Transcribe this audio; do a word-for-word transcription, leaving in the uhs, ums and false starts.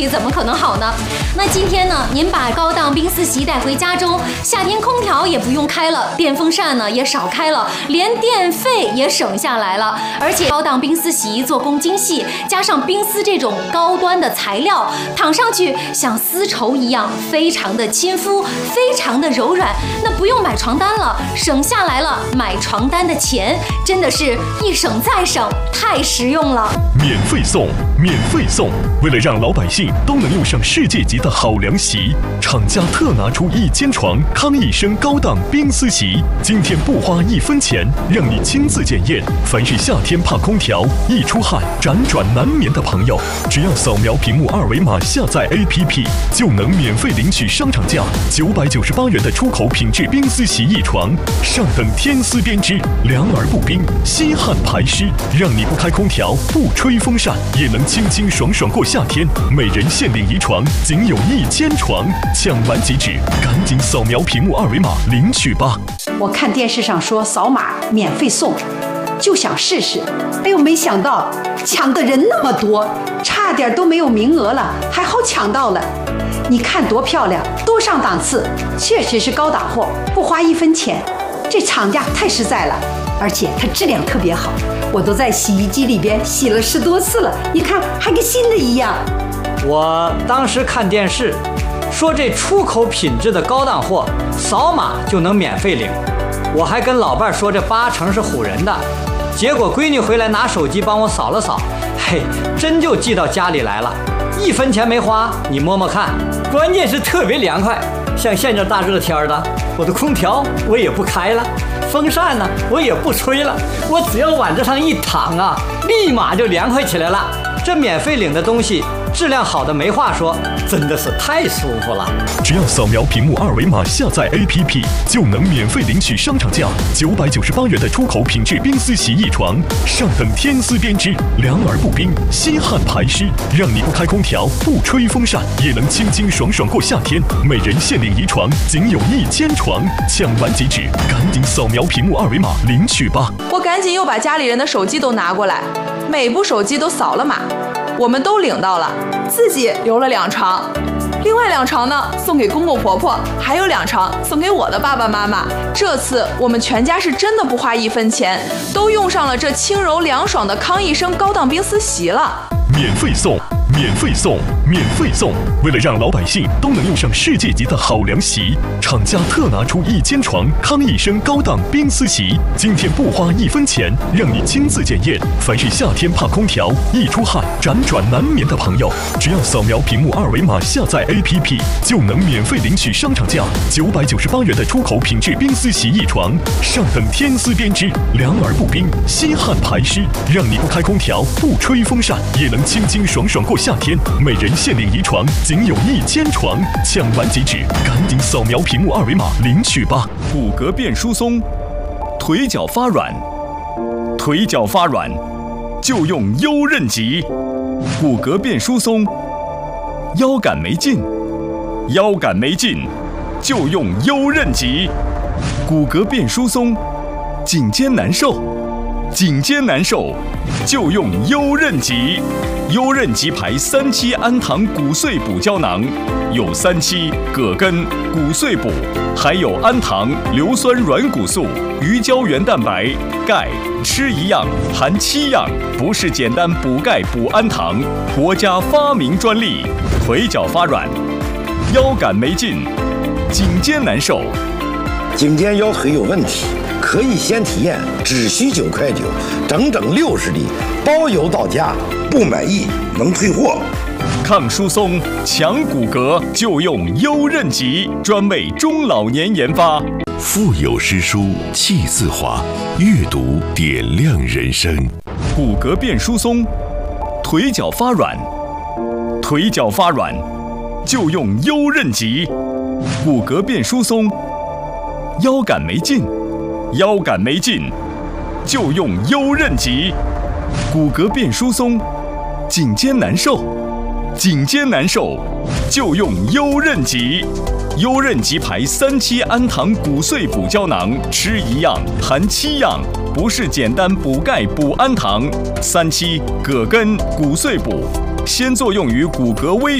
体怎么可能好呢？那今天呢，您把高档冰丝洗带回家中，夏天空调也不用开了，电风扇呢也少开了，连电费也省下来了。而且高档冰丝洗衣做工精细，加上冰丝这种高端的材料，躺上去像丝绸一样，非常的亲肤，非常的柔软。那不用买床单了，省下来了买床单的钱，真的是一省再省，太实用了。 免费送，免费送！为了让老百姓都能用上世界级的好凉席，厂家特拿出一间床康益生高档冰丝席，今天不花一分钱，让你亲自检验。凡是夏天怕空调、易出汗、辗转难眠的朋友，只要扫描屏幕二维码下载 A P P， 就能免费领取商场价九百九十八元的出口品质冰丝洗衣床，上等天丝编织，凉而不冰，吸汗排湿，让你不开空调、不吹风扇也能清清爽爽过夏天。每人限领一床，仅有一间床，抢完即止，赶紧扫描屏幕二维码领取吧。 我看电视上说扫码免费送，就想试试。哎呦，没想到抢的人那么多，差点都没有名额了，还好抢到了。你看多漂亮，多上档次，确实是高档货，不花一分钱。这厂家太实在了，而且它质量特别好，我都在洗衣机里边洗了十多次了，你看还跟新的一样。 我当时看电视说这出口品质的高档货扫码就能免费领，我还跟老伴说这八成是唬人的，结果闺女回来拿手机帮我扫了扫，嘿，真就寄到家里来了，一分钱没花，你摸摸看，关键是特别凉快。像现在大热天的，我的空调我也不开了，风扇呢我也不吹了，我只要往这上一躺啊，立马就凉快起来了。这免费领的东西质量好的没话说，真的是太舒服了。 只要扫描屏幕二维码下载 A P P， 就能免费领取商场价九百九十八元的出口品质冰丝洗衣床，上等天丝编织，凉而不冰，吸汗排湿，让你不开空调、不吹风扇也能清清爽爽过夏天。每人限领一床，仅有一间床，抢完即止，赶紧扫描屏幕二维码领取吧。 我赶紧又把家里人的手机都拿过来，每部手机都扫了码，我们都领到了，自己留了两床，另外两床呢送给公公婆婆，还有两床送给我的爸爸妈妈。这次我们全家是真的不花一分钱，都用上了这轻柔凉爽的康益生高档冰丝席了。 免费送，免费送，免费送！为了让老百姓都能用上世界级的好凉席，厂家特拿出一间床康益生高档冰丝席，今天不花一分钱，让你亲自检验。凡是夏天怕空调、易出汗、辗转难眠的朋友，只要扫描屏幕二维码下载 A P P， 就能免费领取商场价九百九十八元的出口品质冰丝洗衣床，上等天丝编织，凉而不冰，吸汗排湿，让你不开空调、不吹风扇也能清清爽爽过夏天。每人限领一床，仅有一间床，抢完即止，赶紧扫描屏幕二维码领取吧。 骨骼变疏松，腿脚发软，腿脚发软就用优韧极。骨骼变疏松，腰杆没劲，腰杆没劲就用优韧极。骨骼变疏松，颈肩难受，颈肩难受就用优韧极。优韧极牌三七氨糖骨碎补胶囊，有三七、葛根、骨碎补，还有氨糖、硫酸软骨素、鱼胶原蛋白、钙，吃一样含七样，不是简单补钙补氨糖，国家发明专利。腿脚发软，腰杆没劲，颈肩难受， 颈肩腰腿有问题，可以先体验，只需九块九，整整六十粒，包邮到家，不满意能退货。 抗疏松、强骨骼就用优韧极，专为中老年研发。 腹有诗书气自华，阅读点亮人生。 骨骼变疏松，腿脚发软，腿脚发软就用优韧极。骨骼变疏松，腰杆没劲，腰杆没劲就用优韧极。骨骼变疏松，颈肩难受，颈肩难受就用优韧极。优韧极牌三七氨糖骨碎补胶囊，吃一样含七样，不是简单补钙补氨糖。三七、葛根、骨碎补，先作用于骨骼微